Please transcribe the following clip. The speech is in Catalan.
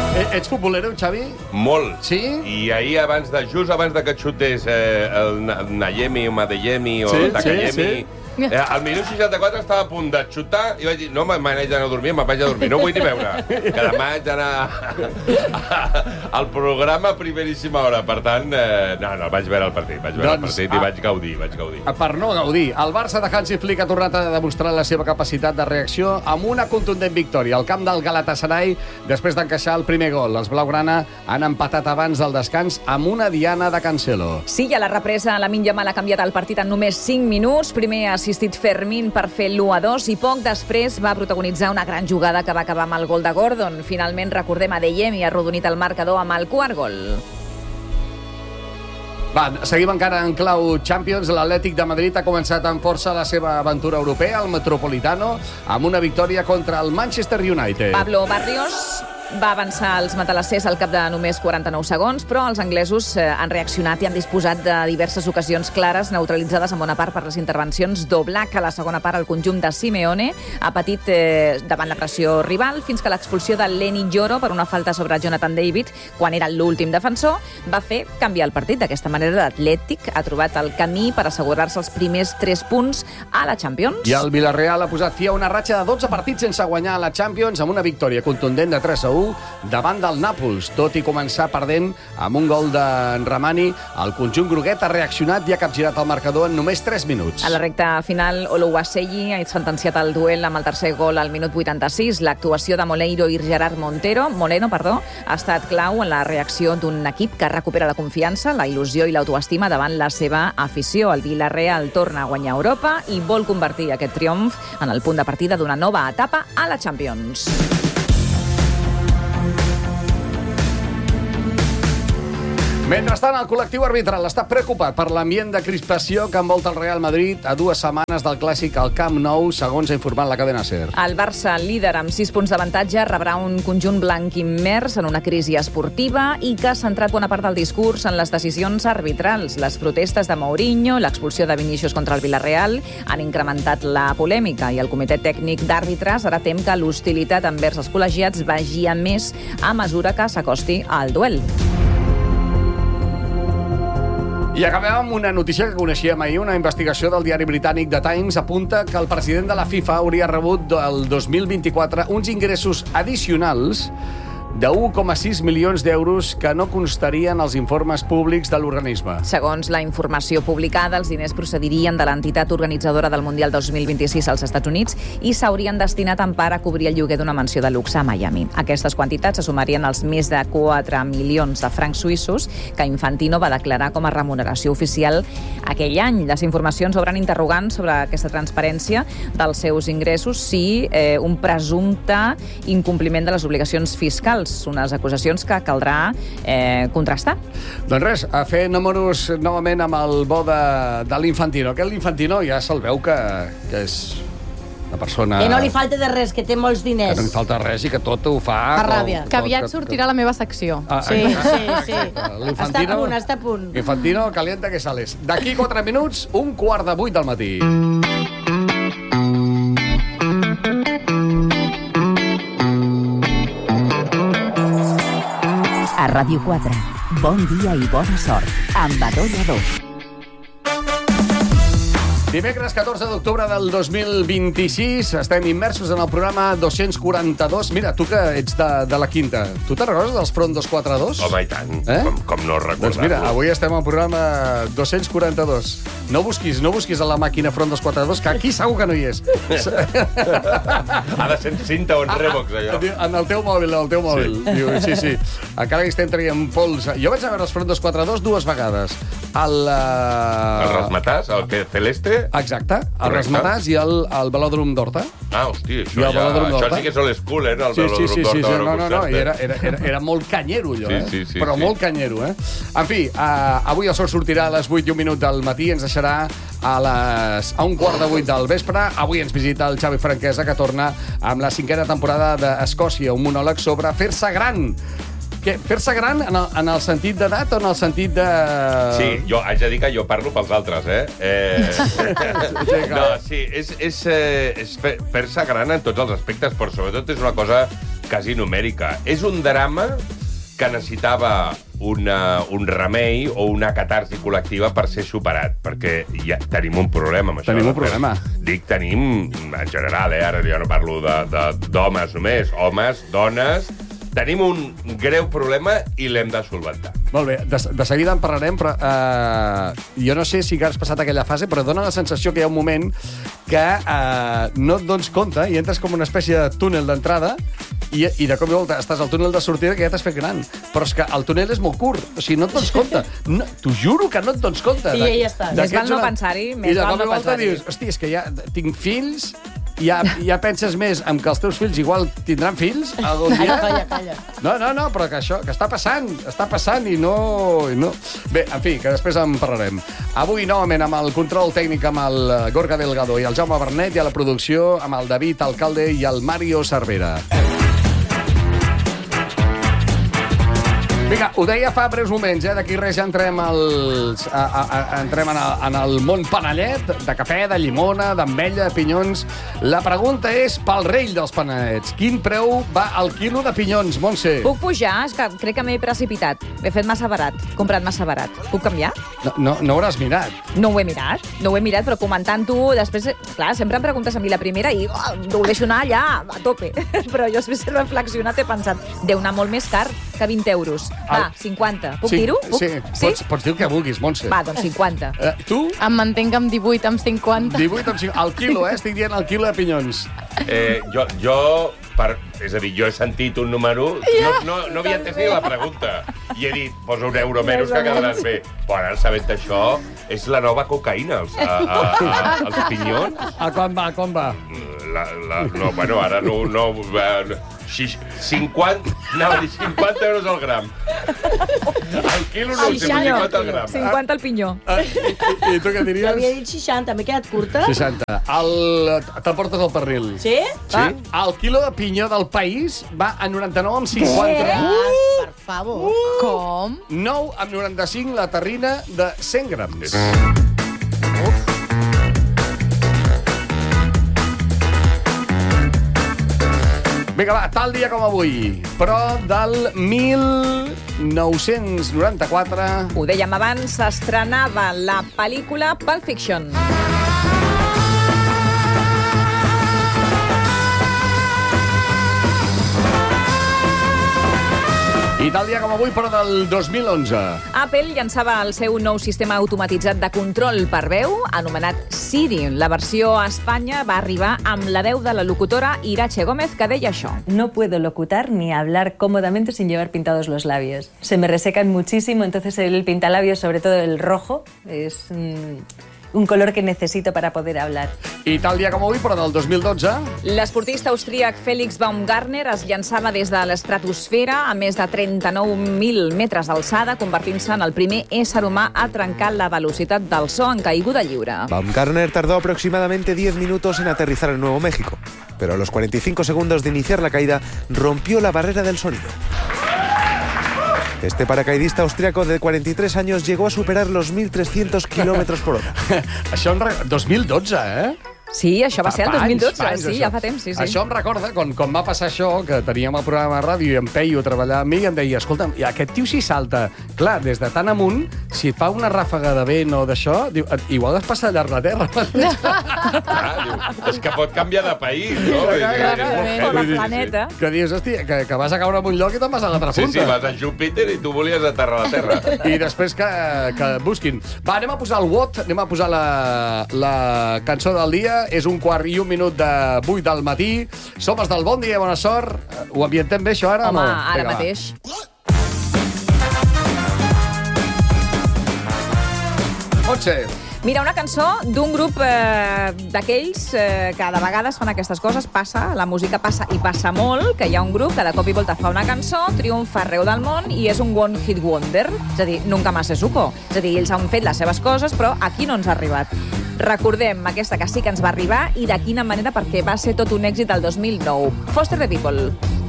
Ets futbolero, Xavi? Molt. Sí? I ahir, just abans de que xutés el Nayemi o Madeyemi o Takayemi, al minut 64 estava a punt de xutar i vaig dir, no, me'n vaig anar a dormir, me'n vaig a dormir, no ho vull ni veure. Que demà haig d'anar al programa a primeríssima hora. Per tant, no, vaig veure el partit, i vaig gaudir. Per no gaudir, el Barça de Hansi Flick ha tornat a demostrar la seva capacitat de reacció amb una contundent victòria al camp del Galatasaray després d'encaixar el primer gol. Els blaugrana han empatat abans del descans amb una diana de Cancelo. Sí, a la represa, Lamine Yamal ha canviat el partit en només 5 minuts. Primer ha assistit Fermín per fer l'1-2 i poc després va protagonitzar una gran jugada que va acabar amb el gol de Gordon. Finalment, recordem, Adeyemi ha arrodonit el marcador amb el quart gol. Seguim encara en clau Champions. L'Atlètic de Madrid ha començat amb força la seva aventura europea, el Metropolitano, amb una victòria contra el Manchester United. Pablo Barrios va avançar els matalassers al cap de només 49 segons, però els anglesos han reaccionat i han disposat de diverses ocasions clares, neutralitzades en bona part per les intervencions d'Oblak. A la segona part, el conjunt de Simeone ha patit davant la pressió rival, fins que l'expulsió de Lenny Yoro per una falta sobre Jonathan David, quan era l'últim defensor, va fer canviar el partit. D'aquesta manera, l'Atlètic ha trobat el camí per assegurar-se els primers 3 punts a la Champions. I el Villarreal ha posat fi a una ratxa de 12 partits sense guanyar a la Champions amb una victòria contundent de 3-1 davant del Nàpols. Tot i començar perdent amb un gol d'en Ramani, el conjunt groguet ha reaccionat i ha capgirat el marcador en només 3 minuts. A la recta final, Oluwaseyi ha sentenciat el duel amb el tercer gol al minut 86. L'actuació de Moreno ha estat clau en la reacció d'un equip que recupera la confiança, la il·lusió i l'autoestima davant la seva afició. El Villarreal torna a guanyar Europa i vol convertir aquest triomf en el punt de partida d'una nova etapa a la Champions. Mentrestant, el col·lectiu arbitral està preocupat per l'ambient de crispació que envolta el Real Madrid a 2 setmanes del clàssic al Camp Nou, segons ha informat la cadena SER. El Barça, líder amb 6 punts d'avantatge, rebrà un conjunt blanc immers en una crisi esportiva i que ha centrat bona part del discurs en les decisions arbitrals. Les protestes de Mourinho, l'expulsió de Vinícius contra el Villarreal han incrementat la polèmica i el comitè tècnic d'àrbitres ara tem que l'hostilitat envers els col·legiats vagi a més a mesura que s'acosti al duel. I acabem amb una notícia que coneixíem ahir. Una investigació del diari britànic The Times apunta que el president de la FIFA hauria rebut el 2024 uns ingressos addicionals de 1,6 milions d'euros que no constarien als informes públics de l'organisme. Segons la informació publicada, els diners procedirien de l'entitat organitzadora del Mundial 2026 als Estats Units i s'haurien destinat en part a cobrir el lloguer d'una mansió de luxe a Miami. Aquestes quantitats se sumarien als més de 4 milions de francs suïssos que Infantino va declarar com a remuneració oficial aquell any. Les informacions obren interrogants sobre aquesta transparència dels seus ingressos si un presumpte incompliment de les obligacions fiscals, unes acusacions que caldrà contrastar. Doncs res, a fer números novament amb el bo de l'Infantino. Aquest l'Infantino ja se'l veu que és una persona... Que no li falta de res, que té molts diners. Que no li falta res i que tot ho fa... Fa ràbia. Que aviat sortirà la meva secció. Sí. Està a punt. Infantino, calienta que sales. D'aquí 4 minuts, 7:45 del matí. A Ràdio 4, bon dia i bona sort, amb Adolla 2. Dimecres 14 d'octubre del 2026, estem immersos en el programa 242. Mira, tu que ets de la quinta, tu te'n recordes dels Front 242? Home, i tant, com no recordar-lo. Doncs mira, avui estem al programa 242. No busquis a la màquina Front 242, que aquí segur que no hi és. Ha de ser cinta o en Revox, allò. En el teu mòbil, Sí. Diu, sí. Encara que estem traient pols. Jo vaig a veure els Front 242 2 vegades. El Rasmatàs, el Celeste. Exacte, el Rasmatàs i el Velòdrom d'Horta. Ah, hosti, això sí que és old school, el Velòdrom d'Horta. No, era molt canyero, allò, Sí. Però molt canyero, En fi, avui el sol sortirà a les 8:01 del matí, ens deixarà a 7:15 del vespre. Avui ens visita el Xavi Franquesa, que torna amb la 5a temporada d'Escòcia, un monòleg sobre fer-se gran. Fer-se gran en el sentit d'edat o en el sentit de... Sí, jo haig de dir que jo parlo pels altres, No, sí, és fer-se gran en tots els aspectes, però sobretot és una cosa quasi numèrica. És un drama que necessitava un remei o una catarsi col·lectiva per ser superat, perquè ja tenim un problema amb això. Tenim un problema. Dic tenim, en general, ara jo no parlo d'homes només, homes, dones... Tenim un greu problema i l'hem de solventar. Molt bé, de seguida en parlarem, però jo no sé si has passat aquella fase, però dona la sensació que hi ha un moment que no et dones compte i entres com una espècie de túnel d'entrada i de cop i volta estàs al túnel de sortida que ja t'has fet gran. Però és que el túnel és molt curt, o sigui, no et dones compte. No, t'ho juro que no et dones compte. I ja està. Més val no pensar-hi, més val no pensar-hi. I de cop i volta dius, hosti, és que ja tinc fills... Ja penses més en que els teus fills igual tindran fills algun dia? Calla. No, però que això que està passant i no... Bé, en fi, que després en parlarem. Avui, novament, amb el control tècnic amb el Gorka Delgado i el Jaume Bernet, i a la producció amb el David Alcalde i el Mario Cervera. Vinga, ho deia fa breus moments, d'aquí res ja entrem en el món panellet, de cafè, de llimona, d'ametlla, de pinyons. La pregunta és pel rei dels panellets. Quin preu va al quilo de pinyons, Montse? Puc pujar? És que crec que m'he precipitat. He fet massa barat, comprat massa barat. Puc canviar? No ho hauràs mirat. No ho he mirat, però comentant-ho, després, clar, sempre em preguntes a mi la primera i ho deixo anar allà, a tope. Però jo després he reflexionat, he pensat, deu anar molt més car que 20 euros. Va, 50. Puc dir-ho? Sí, pots dir el que vulguis, Montse. Va, doncs 50. Tu? Em mantenc amb 18, amb 50. 18 amb 50. Al quilo, estic dient el quilo de pinyons. És a dir, jo he sentit un número... No havia entès ni la pregunta. I he dit, posa un euro menys que quedaràs bé. Però ara, sabent això, és la nova cocaïna, els pinyons. A quan va? No, bueno, ara no... 50 euros al gram. Al quilo no, 50 al gram. 50 al pinyó. I tu què diries? Havia dit 60, m'he quedat curta. 60. Te'l portes al pernil. Sí? Sí. El quilo de pinyó del país va a 99 amb 50. Per favor. Com? 9 amb 95 la terrina de 100 grams. Vinga, va, tal dia com avui, però del 1994... Ho dèiem abans, s'estrenava la pel·lícula Pulp Fiction. I tal dia com avui, però del 2011. Apple llançava el seu nou sistema automatitzat de control per veu, anomenat Siri. La versió a Espanya va arribar amb la veu de la locutora Irache Gómez, que deia això. No puedo locutar ni hablar cómodamente sin llevar pintados los labios. Se me resecan muchísimo, entonces el pintalabios, sobre todo el rojo, es un color que necesito para poder hablar. I tal dia com avui, però del 2012... L'esportista austríac Felix Baumgartner es llançava des de l'estratosfera a més de 39.000 metres d'alçada, convertint-se en el primer ésser humà a trencar la velocitat del so en caiguda lliure. Baumgartner tardó aproximadamente 10 minutos en aterrizar en Nuevo México, pero a los 45 segundos de iniciar la caída rompió la barrera del sonido. Este paracaidista austriaco de 43 años llegó a superar los 1.300 kilómetros por hora. Això en 2012, eh? Sí, això va ser el 2012, anys, sí, això. Ja fa temps, sí. Això em recorda, quan va passar això, que teníem el programa de ràdio i en Peyu treballar amb mi, i em deia, escolta'm, aquest tio si salta, clar, des de tan amunt, si et fa una ràfaga de vent o d'això, diu, igual es passa a llarg la terra. És que pot canviar de país, no? O de planeta. Que dius, hosti, que vas a caure en un lloc i te'n vas a l'altra punta. Sí, vas a Júpiter i tu volies aterrar a la Terra. I després que busquin. Va, anem a posar el What, anem a posar la cançó del dia. És 1:15 de 8 del matí. Som els del Bon Dia i Bona Sort. Ho ambientem bé, això, ara? Home, no? ara mateix. Pot ser. Mira, una cançó d'un grup d'aquells que de vegades fan aquestes coses, passa, la música passa i passa molt, que hi ha un grup que de cop i volta fa una cançó, triomfa arreu del món i és un one hit wonder, és a dir, nunca más se supo. És a dir, ells han fet les seves coses, però aquí no ens ha arribat. Recordem aquesta que sí que ens va arribar i de quina manera, perquè va ser tot un èxit el 2009. Foster the People.